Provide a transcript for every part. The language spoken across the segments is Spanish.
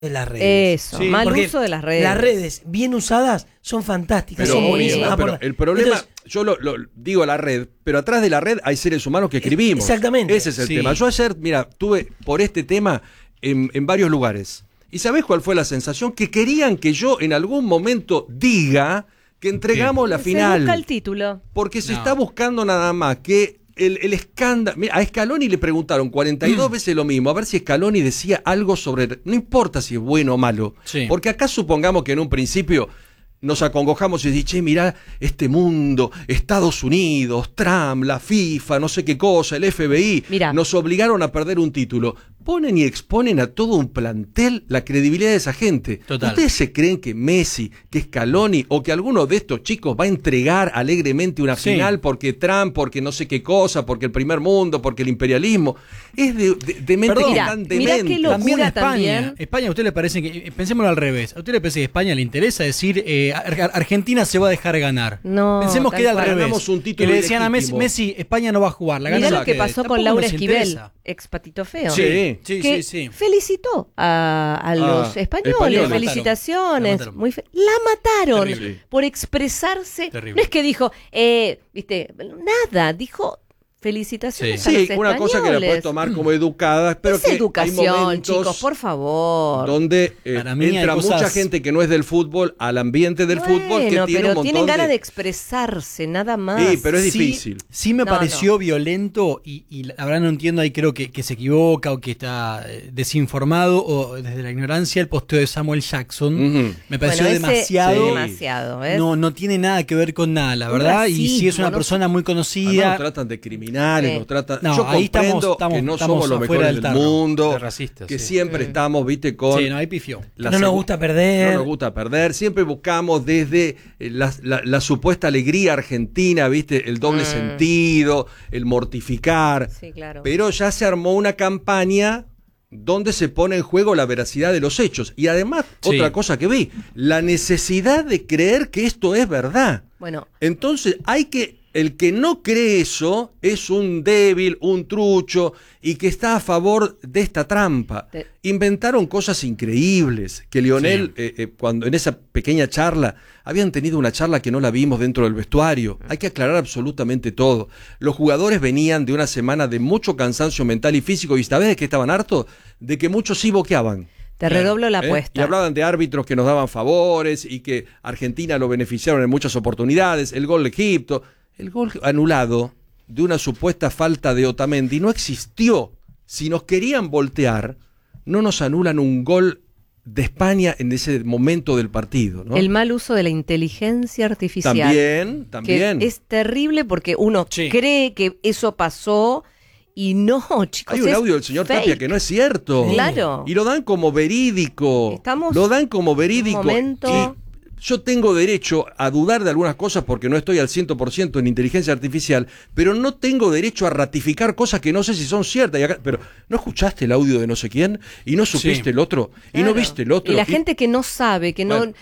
de las redes. Eso, mal uso de las redes. Las redes, bien usadas, son fantásticas, Pero, son buenísimas. pero el problema, Entonces, yo lo digo la red, pero atrás de la red hay seres humanos que escribimos. Exactamente. Ese es el tema. Yo ayer, mira, tuve por este tema en varios lugares. ¿Y sabés cuál fue la sensación? Que querían que yo en algún momento diga que entregamos la final. Se busca el título. Porque se está buscando nada más que el escándalo. Mira, a Scaloni le preguntaron 42 veces lo mismo, a ver si Scaloni decía algo sobre... No importa si es bueno o malo, porque acá supongamos que en un principio nos acongojamos y decimos, che, mirá este mundo, Estados Unidos, Trump, la FIFA, no sé qué cosa, el FBI, nos obligaron a perder un título. Ponen y exponen a todo un plantel la credibilidad de esa gente. Total. ¿Ustedes se creen que Messi, que Scaloni o que alguno de estos chicos va a entregar alegremente una final porque Trump, porque no sé qué cosa, porque el primer mundo, porque el imperialismo? Es de mente constantemente. Mirá qué locura también. España, ¿a usted le parece que, pensémoslo al revés, ¿a usted le parece que a España le interesa decir Argentina se va a dejar ganar? No. Pensemos que era al revés. Un que le decían a Messi, España no va a jugar. Mirá lo que pasó con Laura Esquivel, ex Patito Feo. Sí. Sí. Felicitó a los españoles. Felicitaciones. La mataron por expresarse. Terrible. No es que dijo, nada, dijo felicitaciones a los españoles. Una cosa que la puedes tomar como educada, pero que educación, hay chicos, por favor. Donde entra mucha gente que no es del fútbol al ambiente del fútbol, que tiene un montón tienen ganas de expresarse, nada más. Sí, pero es difícil. Sí me pareció violento y la verdad no entiendo, ahí creo que se equivoca o que está desinformado o desde la ignorancia el posteo de Samuel Jackson. Me pareció demasiado. ¿ves? No tiene nada que ver con nada, la verdad. Racismo, y si es una persona muy conocida. Nos tratan de criminales, nos tratan. No, yo ahí comprendo que no somos los mejores del mundo, racistas, que siempre estamos, con. Sí, no, ahí pifió. No nos gusta perder. No nos gusta perder. Siempre buscamos desde la supuesta alegría argentina, el doble sentido, el mortificar. Sí, claro. Pero ya se armó una campaña donde se pone en juego la veracidad de los hechos. Y además, otra cosa que vi, la necesidad de creer que esto es verdad. Bueno. Entonces, el que no cree eso es un débil, un trucho y que está a favor de esta trampa. Inventaron cosas increíbles que Lionel, cuando en esa pequeñña charla, habían tenido una charla que no la vimos dentro del vestuario. Hay que aclarar absolutamente todo. Los jugadores venían de una semana de mucho cansancio mental y físico y ¿sabés de qué estaban hartos? De que muchos sí boqueaban. Te redoblo la apuesta. Y hablaban de árbitros que nos daban favores y que Argentina lo beneficiaron en muchas oportunidades, el gol de Egipto. El gol anulado de una supuesta falta de Otamendi no existió. Si nos querían voltear, no nos anulan un gol de España en ese momento del partido, ¿no? El mal uso de la inteligencia artificial. También. Que es terrible porque uno cree que eso pasó y no, chicos. Hay un audio del señor Tapia que no es cierto. Claro. Y lo dan como verídico. Lo dan como verídico. Yo tengo derecho a dudar de algunas cosas porque no estoy al 100% en inteligencia artificial, pero no tengo derecho a ratificar cosas que no sé si son ciertas. Pero ¿no escuchaste el audio de no sé quién? ¿Y no supiste el otro? ¿Y no viste el otro? Y la gente que no sabe, que no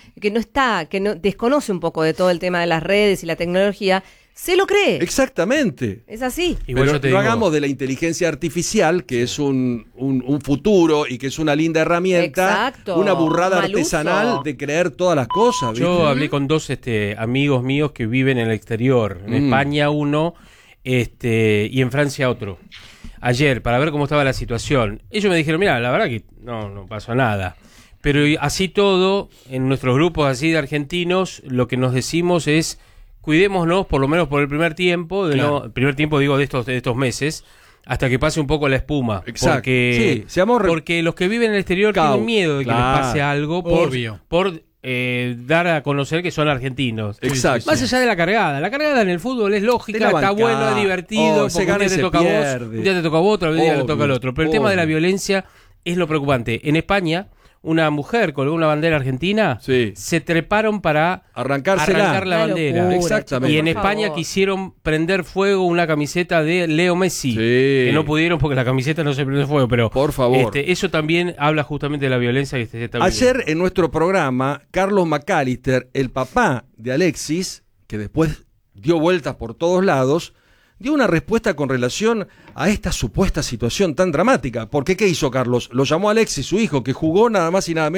desconoce un poco de todo el tema de las redes y la tecnología, se lo cree. Exactamente. Es así. Pero no hagamos de la inteligencia artificial, que es un futuro y que es una linda herramienta, una burrada artesanal de creer todas las cosas. ¿viste? Yo hablé con dos amigos míos que viven en el exterior. En España uno y en Francia otro. Ayer, para ver cómo estaba la situación. Ellos me dijeron, mira, la verdad que no pasó nada. Pero así todo, en nuestros grupos así de argentinos, lo que nos decimos es... Cuidémonos, por lo menos por el primer tiempo, el primer tiempo digo de estos meses, hasta que pase un poco la espuma. Exacto. Porque los que viven en el exterior tienen miedo de que les pase algo por dar a conocer que son argentinos. Exacto. Más allá de la cargada en el fútbol es lógica, está bueno, es divertido, porque un día te toca a vos, un día te toca a vos, otro día te toca al otro. Pero el tema de la violencia es lo preocupante. En España, una mujer con una bandera argentina se treparon para arrancar la bandera. Exactamente. Y en España quisieron prender fuego una camiseta de Leo Messi, que no pudieron porque la camiseta no se prende fuego, pero por favor. Eso también habla justamente de la violencia que se está viviendo. Ayer en nuestro programa, Carlos McAllister, el papá de Alexis, que después dio vueltas por todos lados, dio una respuesta con relación a esta supuesta situación tan dramática. Porque ¿qué hizo Carlos? Lo llamó a Alexis, su hijo, que jugó nada más y nada menos